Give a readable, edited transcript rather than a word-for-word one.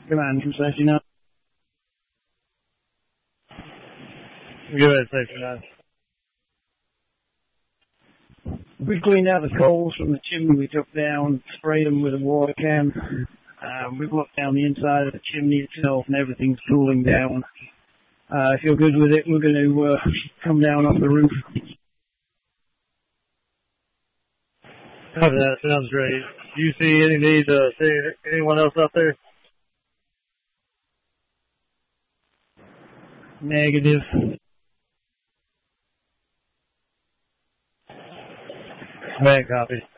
Command from Safety 9. Go ahead, Safety 9. We cleaned out the coals from the chimney we took down, sprayed them with a water can. We've looked down the inside of the chimney itself and everything's cooling down. If you're good with it, we're going to come down off the roof. Copy that. Sounds great. Do you see any need to see anyone else out there? Negative. Man, copy.